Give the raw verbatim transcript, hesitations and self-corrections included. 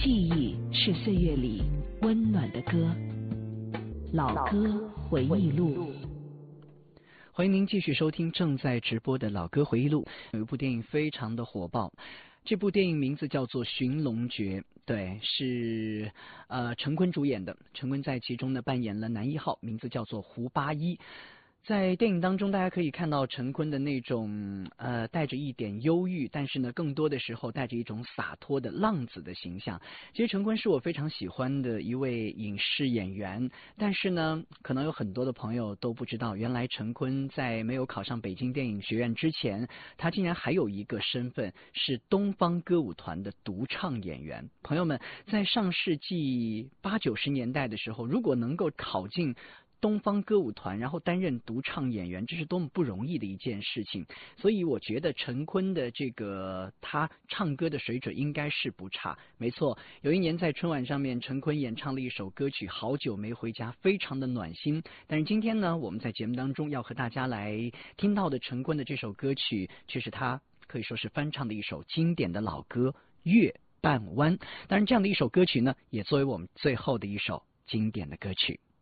记忆是岁月里温暖的歌，老歌回忆录。 欢迎您继续收听正在直播的老歌回忆录。有一部电影非常的火爆，这部电影名字叫做《寻龙诀》，对，是呃陈坤主演的。陈坤在其中呢扮演了男一号，名字叫做胡八一。在电影当中，大家可以看到陈坤的那种呃带着一点忧郁，但是呢更多的时候带着一种洒脱的浪子的形象。其实陈坤是我非常喜欢的一位影视演员，但是呢可能有很多的朋友都不知道，原来陈坤在没有考上北京电影学院之前，他竟然还有一个身份是东方歌舞团的独唱演员。朋友们，在上世纪八九十年代的时候，如果能够考进东方歌舞团，然后担任独唱演员，这是多么不容易的一件事情。所以我觉得陈坤的这个他唱歌的水准应该是不差。没错，有一年在春晚上面，陈坤演唱了一首歌曲《好久没回家》，非常的暖心。但是今天呢，我们在节目当中要和大家来听到的陈坤的这首歌曲，却是他可以说是翻唱的一首经典的老歌《月半弯》。当然，这样的一首歌曲呢，也作为我们最后的一首经典的歌曲。